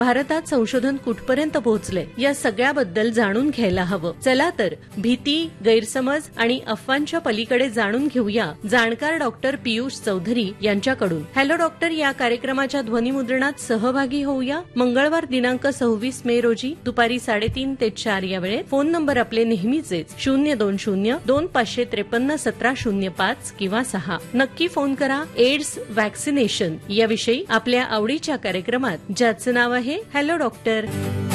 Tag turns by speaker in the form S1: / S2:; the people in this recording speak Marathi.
S1: भारतात संशोधन कुठपर्यंत पोहोचले या सगळ्याबद्दल जाणून घ्यायला हवं. चला तर भीती, गैरसमज आणि अफवांच्या पलीकडे जाणून घेऊया जाणकार डॉक्टर पियुष चौधरी यांच्याकडून. हॅलो डॉक्टर या कार्यक्रमाच्या ध्वनिमुद्रणात सहभागी होऊया. मंगळवार दिनांक 26 मे रोजी दुपारी 3:30 ते 4 या वेळेत. फोन नंबर आपले नेहमीचेच 02025531705 किंवा 6. नक्की फोन करा. एड्स व्हॅक्सिनेशन याविषयी आपल्या आवडीच्या कार्यक्रमात, ज्याचं नाव आहे हॅलो डॉक्टर.